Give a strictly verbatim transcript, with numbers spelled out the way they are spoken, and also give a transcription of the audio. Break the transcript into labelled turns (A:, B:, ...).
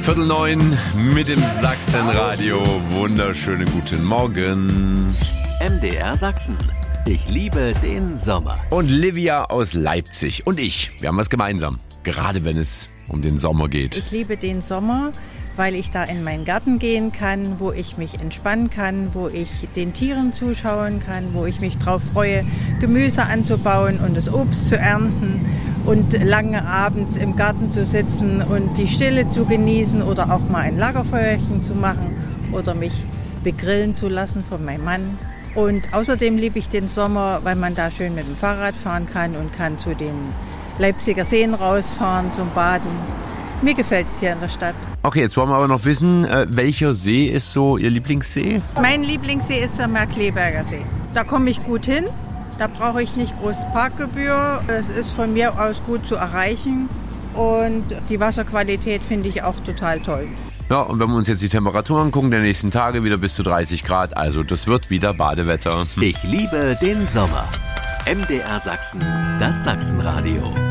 A: Viertel neun mit dem Sachsenradio. Wunderschönen guten Morgen.
B: M D R Sachsen. Ich liebe den Sommer.
A: Und Livia aus Leipzig und ich, wir haben was gemeinsam. Gerade wenn es um den Sommer geht.
C: Ich liebe den Sommer, weil ich da in meinen Garten gehen kann, wo ich mich entspannen kann, wo ich den Tieren zuschauen kann, wo ich mich drauf freue, Gemüse anzubauen und das Obst zu ernten und lange abends im Garten zu sitzen und die Stille zu genießen oder auch mal ein Lagerfeuerchen zu machen oder mich begrillen zu lassen von meinem Mann. Und außerdem liebe ich den Sommer, weil man da schön mit dem Fahrrad fahren kann und kann zu den Leipziger Seen rausfahren zum Baden. Mir gefällt es hier in der Stadt.
A: Okay, jetzt wollen wir aber noch wissen, äh, welcher See ist so Ihr Lieblingssee?
C: Mein Lieblingssee ist der Markkleeberger See. Da komme ich gut hin, da brauche ich nicht groß Parkgebühr. Es ist von mir aus gut zu erreichen und die Wasserqualität finde ich auch total toll.
A: Ja, und wenn wir uns jetzt die Temperaturen angucken, der nächsten Tage wieder bis zu dreißig Grad, also das wird wieder Badewetter.
B: Ich liebe den Sommer. M D R Sachsen, das Sachsenradio.